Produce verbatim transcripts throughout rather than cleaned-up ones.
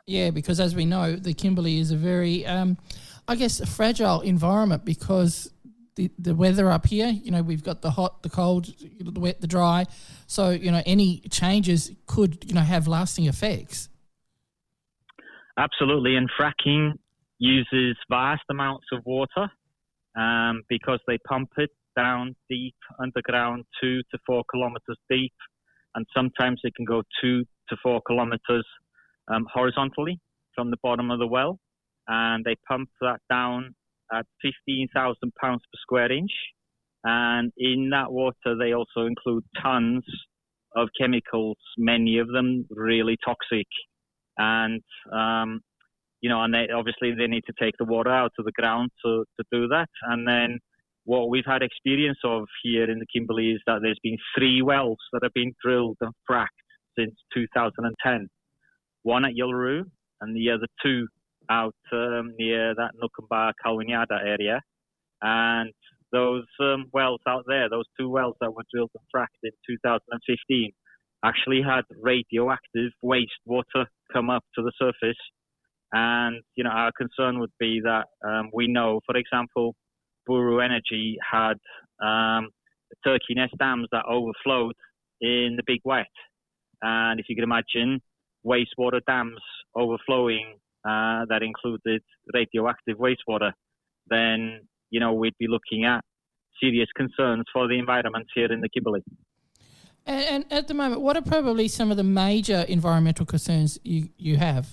Yeah, because as we know, the Kimberley is a very, um, I guess, a fragile environment because the, the weather up here, you know, we've got the hot, the cold, the wet, the dry. So, you know, any changes could, you know, have lasting effects. Absolutely. And fracking uses vast amounts of water um, because they pump it down deep underground, two to four kilometers deep. And sometimes it can go two to four kilometers um, horizontally from the bottom of the well. And they pump that down at fifteen thousand pounds per square inch. And in that water, they also include tons of chemicals, many of them really toxic. And, um, you know, and they, obviously they need to take the water out of the ground to, to do that. And then what we've had experience of here in the Kimberley is that there's been three wells that have been drilled and fracked since two thousand ten. One at Yulru and the other two out um, near that Nukumba Kalwinyada area. And those um, wells out there, those two wells that were drilled and fracked in two thousand fifteen, actually had radioactive wastewater come up to the surface. And, you know, our concern would be that um, we know, for example, Buru Energy had um, Turkey Nest dams that overflowed in the Big Wet. And if you can imagine wastewater dams overflowing uh, that included radioactive wastewater, then, you know, we'd be looking at serious concerns for the environment here in the Kimberley. And, and at the moment, what are probably some of the major environmental concerns you, you have?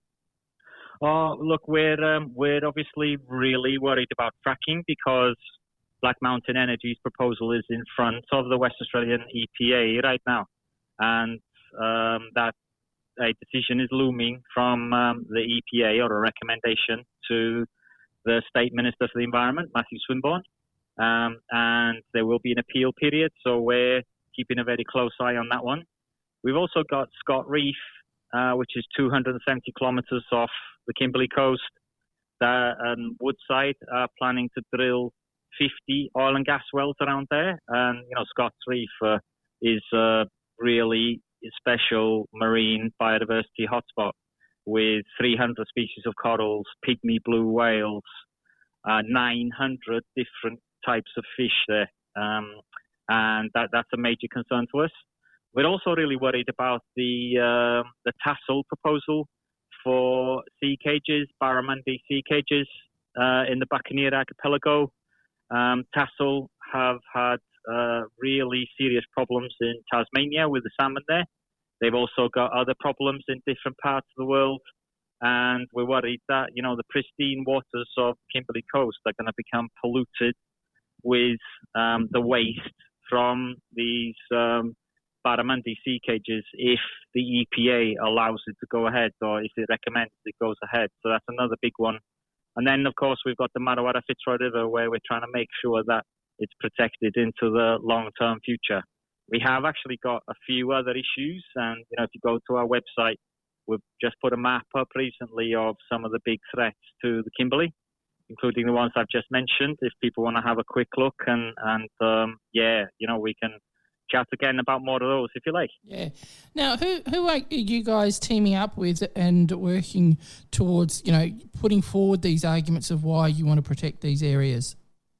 Oh, look, we're um, we're obviously really worried about fracking because Black Mountain Energy's proposal is in front of the West Australian E P A right now, and um, that a decision is looming from um, the E P A, or a recommendation to the State Minister for the Environment, Matthew Swinburne, um, and there will be an appeal period, so we're keeping a very close eye on that one. We've also got Scott Reef, uh, which is two hundred seventy kilometres off the Kimberley coast. That, and Woodside are planning to drill fifty oil and gas wells around there. And, you know, Scott's Reef uh, is a really special marine biodiversity hotspot with three hundred species of corals, pygmy blue whales, uh, nine hundred different types of fish there. Um, and that, that's a major concern to us. We're also really worried about the uh, the Tassal proposal for sea cages, barramundi sea cages uh, in the Buccaneer Archipelago. Um, Tassal have had uh, really serious problems in Tasmania with the salmon there. They've also got other problems in different parts of the world. And we're worried that, you know, the pristine waters of Kimberley Coast are going to become polluted with um, the waste from these um, barramundi sea cages if the E P A allows it to go ahead, or if it recommends it goes ahead. So that's another big one. And then, of course, we've got the Marrawara Fitzroy River, where we're trying to make sure that it's protected into the long-term future. We have actually got a few other issues, and, you know, if you go to our website, we've just put a map up recently of some of the big threats to the Kimberley, including the ones I've just mentioned, if people want to have a quick look. And, and um, yeah, you know, we can chat again about more of those if you like. Yeah. Now, who who are you guys teaming up with and working towards, you know, putting forward these arguments of why you want to protect these areas?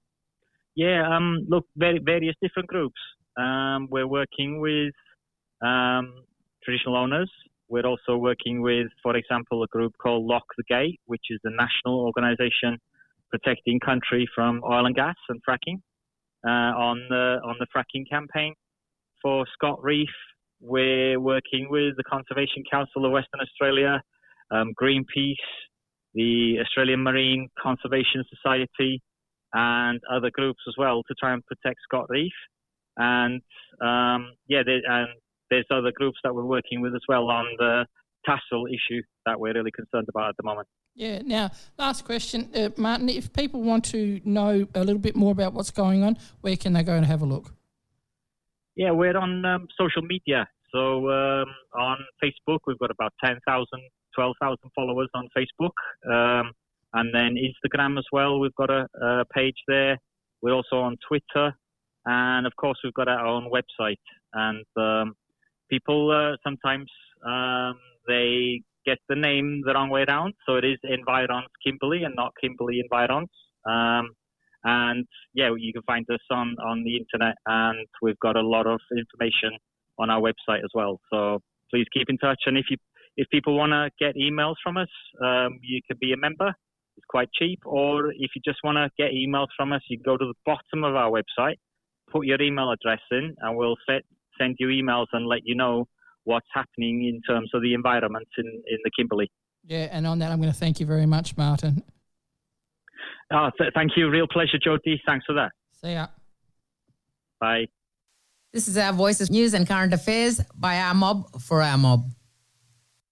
Yeah, um, look, very, various different groups. Um, we're working with um, traditional owners. We're also working with, for example, a group called Lock the Gate, which is the national organisation protecting country from oil and gas and fracking uh, on the on the fracking campaign. For Scott Reef, we're working with the Conservation Council of Western Australia, um, Greenpeace, the Australian Marine Conservation Society, and other groups as well to try and protect Scott Reef. And um, yeah, there, and there's other groups that we're working with as well on the Tassal issue that we're really concerned about at the moment. Yeah. Now, last question, uh, Martin, if people want to know a little bit more about what's going on, where can they go and have a look? Yeah, we're on um, social media. So um, on Facebook, we've got about ten thousand, twelve thousand followers on Facebook. Um, and then Instagram as well, we've got a, a page there. We're also on Twitter. And, of course, we've got our own website. And um, people uh, sometimes um, they get the name the wrong way around. So it is Environs Kimberley and not Kimberley Environs. Um, and yeah, you can find us on, on the internet, and we've got a lot of information on our website as well. So please keep in touch. And if you if people want to get emails from us, um, you can be a member. It's quite cheap. Or if you just want to get emails from us, you can go to the bottom of our website, put your email address in, and we'll set, send you emails and let you know what's happening in terms of the environment in, in the Kimberley. Yeah, and on that, I'm going to thank you very much, Martin. Oh, th- thank you. Real pleasure, Jody. Thanks for that. See ya. Bye. This is our Voices News and Current Affairs by our mob for our mob.